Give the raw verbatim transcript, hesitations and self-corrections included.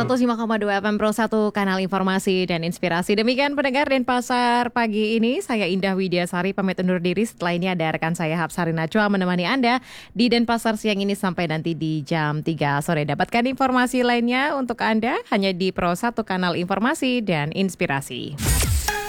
seratus lima koma dua F M Pro satu, kanal informasi dan inspirasi. Demikian pendengar Denpasar pagi ini. Saya Indah Widiasari pamit undur diri. Setelah ini ada rekan saya Hapsari Najwa menemani Anda di Denpasar siang ini sampai nanti di jam tiga sore. Dapatkan informasi lainnya untuk Anda hanya di Pro satu, kanal informasi dan inspirasi.